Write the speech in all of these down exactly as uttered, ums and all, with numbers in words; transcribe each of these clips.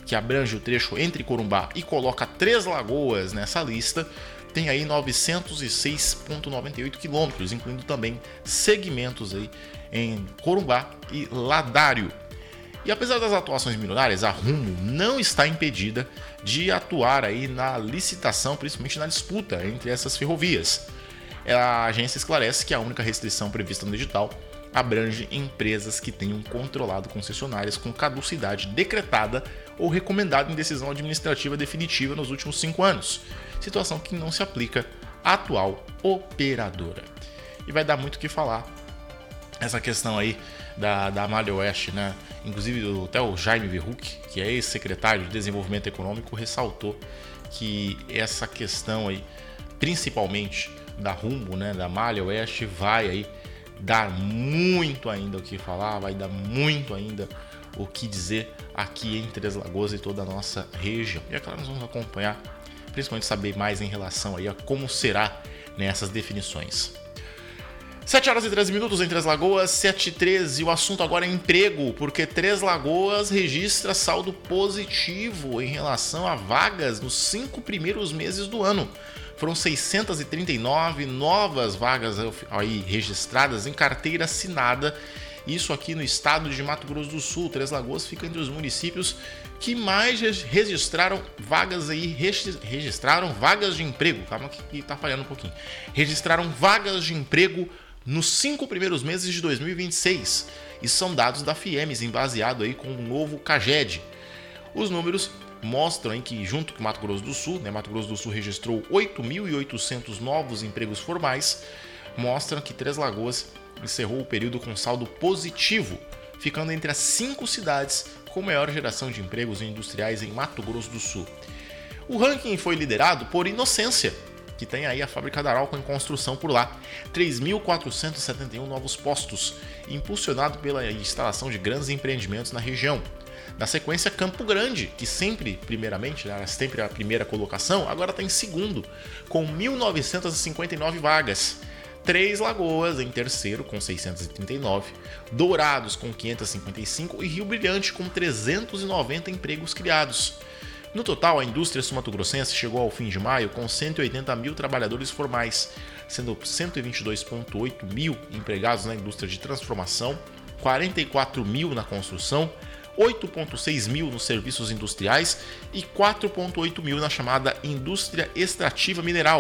que abrange o trecho entre Corumbá e coloca Três Lagoas nessa lista, tem aí novecentos e seis vírgula noventa e oito quilômetros, incluindo também segmentos aí em Corumbá e Ladário. E apesar das atuações milionárias, a Rumo não está impedida de atuar aí na licitação, principalmente na disputa entre essas ferrovias. A agência esclarece que a única restrição prevista no edital abrange empresas que tenham controlado concessionárias com caducidade decretada ou recomendada em decisão administrativa definitiva nos últimos cinco anos, situação que não se aplica à atual operadora. E vai dar muito o que falar essa questão aí da, da Malha Oeste, né? Inclusive até o Jaime Verruc, que é ex-secretário de Desenvolvimento Econômico, ressaltou que essa questão aí, principalmente da Rumo, né, da Malha Oeste, vai aí dar muito ainda o que falar, vai dar muito ainda o que dizer aqui em Três Lagoas e toda a nossa região. E é claro, nós vamos acompanhar, principalmente saber mais em relação aí a como será nessas definições. sete horas e treze minutos em Três Lagoas, sete e treze, e o assunto agora é emprego, porque Três Lagoas registra saldo positivo em relação a vagas nos cinco primeiros meses do ano. Foram seiscentos e trinta e nove novas vagas aí registradas em carteira assinada, isso aqui no estado de Mato Grosso do Sul. Três Lagoas fica entre os municípios que mais registraram vagas aí, registraram vagas de emprego, calma que tá falhando um pouquinho, registraram vagas de emprego nos cinco primeiros meses de dois mil e vinte e seis. Isso são dados da Fiesp, baseado aí com o novo CAGED. Os números mostram aí que, junto com Mato Grosso do Sul, né, Mato Grosso do Sul registrou oito mil e oitocentos novos empregos formais, mostram que Três Lagoas encerrou o período com saldo positivo, ficando entre as cinco cidades com maior geração de empregos industriais em Mato Grosso do Sul. O ranking foi liderado por Inocência, que tem aí a fábrica da Arauco em construção por lá, três mil quatrocentos e setenta e um novos postos, impulsionado pela instalação de grandes empreendimentos na região. Na sequência, Campo Grande, que sempre, primeiramente, era sempre a primeira colocação, agora está em segundo, com mil novecentos e cinquenta e nove vagas. Três Lagoas em terceiro, com seiscentos e trinta e nove, Dourados com quinhentos e cinquenta e cinco e Rio Brilhante com trezentos e noventa empregos criados. No total, a indústria sul-mato-grossense chegou ao fim de maio com cento e oitenta mil trabalhadores formais, sendo cento e vinte e dois vírgula oito mil empregados na indústria de transformação, quarenta e quatro mil na construção, oito vírgula seis mil nos serviços industriais e quatro vírgula oito mil na chamada indústria extrativa mineral.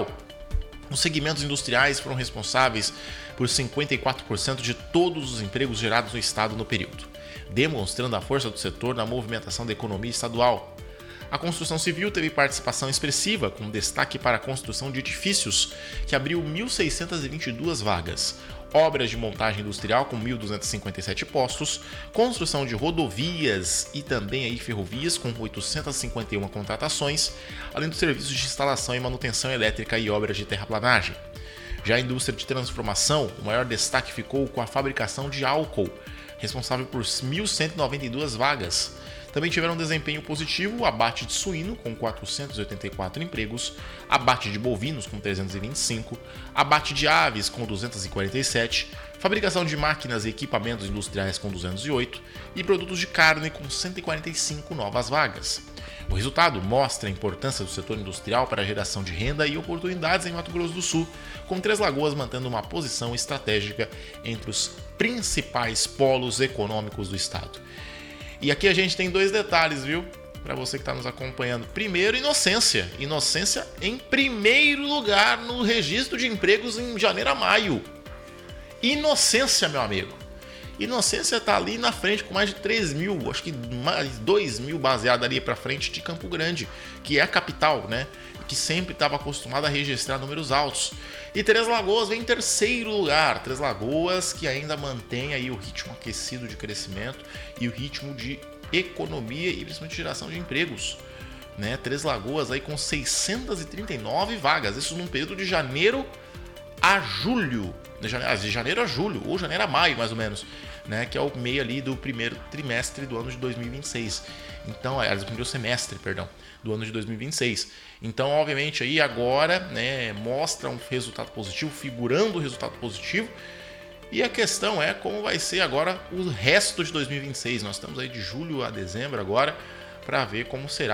Os segmentos industriais foram responsáveis por cinquenta e quatro por cento de todos os empregos gerados no estado no período, demonstrando a força do setor na movimentação da economia estadual. A construção civil teve participação expressiva, com destaque para a construção de edifícios, que abriu mil seiscentos e vinte e duas vagas, obras de montagem industrial com mil duzentos e cinquenta e sete postos, construção de rodovias e também aí ferrovias com oitocentos e cinquenta e uma contratações, além dos serviços de instalação e manutenção elétrica e obras de terraplanagem. Já a indústria de transformação, o maior destaque ficou com a fabricação de álcool, responsável por mil cento e noventa e duas vagas. Também tiveram um desempenho positivo o abate de suíno, com quatrocentos e oitenta e quatro empregos, abate de bovinos, com trezentos e vinte e cinco, abate de aves, com duzentos e quarenta e sete, fabricação de máquinas e equipamentos industriais, com duzentos e oito, e produtos de carne, com cento e quarenta e cinco novas vagas. O resultado mostra a importância do setor industrial para a geração de renda e oportunidades em Mato Grosso do Sul, com Três Lagoas mantendo uma posição estratégica entre os principais polos econômicos do estado. E aqui a gente tem dois detalhes, viu? Para você que está nos acompanhando. Primeiro, Inocência. Inocência em primeiro lugar no registro de empregos em janeiro a maio. Inocência, meu amigo. Inocência está ali na frente com mais de três mil, acho que mais dois mil baseado ali para frente de Campo Grande, que é a capital, né? Que sempre estava acostumado a registrar números altos. E Três Lagoas vem em terceiro lugar. Três Lagoas que ainda mantém aí o ritmo aquecido de crescimento e o ritmo de economia e principalmente geração de empregos. Né? Três Lagoas aí com seiscentos e trinta e nove vagas. Isso num período de janeiro a julho. De janeiro, de janeiro a julho, ou janeiro a maio, mais ou menos. Né? Que é o meio ali do primeiro trimestre do ano de dois mil e vinte e seis. Então, é, do primeiro semestre, perdão, do ano de dois mil e vinte e seis. Então, obviamente, aí agora, né, mostra um resultado positivo, figurando o resultado positivo. E a questão é como vai ser agora o resto de dois mil e vinte e seis. Nós estamos aí de julho a dezembro agora, para ver como será